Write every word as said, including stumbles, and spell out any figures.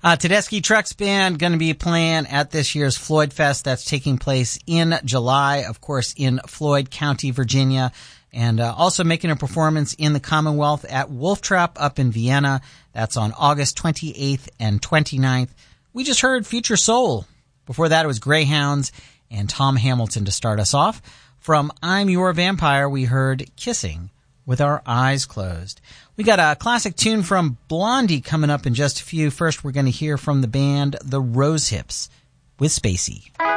Uh, Tedeschi Trucks Band going to be playing at this year's Floyd Fest. That's taking place in July, of course, in Floyd County, Virginia. And uh, also making a performance in the Commonwealth at Wolf Trap up in Vienna. That's on August twenty-eighth and twenty-ninth. We just heard Future Soul. Before that, it was Greyhounds and Tom Hamilton to start us off. From I'm Your Vampire, we heard Kissing with Our Eyes Closed. We got a classic tune from Blondie coming up in just a few. First, we're going to hear from the band The Rose Hips with Spacey.